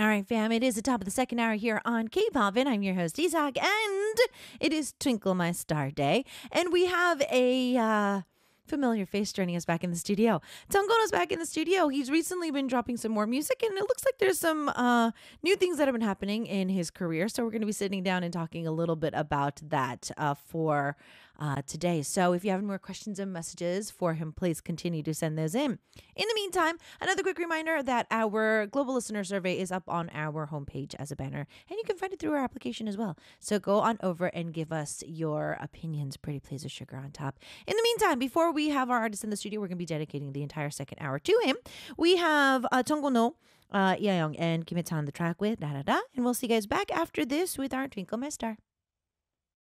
right, fam, it is the top of the second hour here on K-Poppin'. I'm your host, Isak, and it is Twinkle My Star Day. And we have a familiar face joining us back in the studio. Tongkono's back in the studio. He's recently been dropping some more music, and it looks like there's some new things that have been happening in his career. So we're going to be sitting down and talking a little bit about that for today. So if you have any more questions and messages for him, please continue to send those in. In the meantime, another quick reminder that our global listener survey is up on our homepage as a banner, and you can find it through our application as well. So go on over and give us your opinions. Pretty please with sugar on top. In the meantime, before we have our artist in the studio, we're going to be dedicating the entire second hour to him. We have Tongkono, Yayoung, and Kim Hye-chan on the track with Da Da Da, and we'll see you guys back after this with our Twinkle My Star.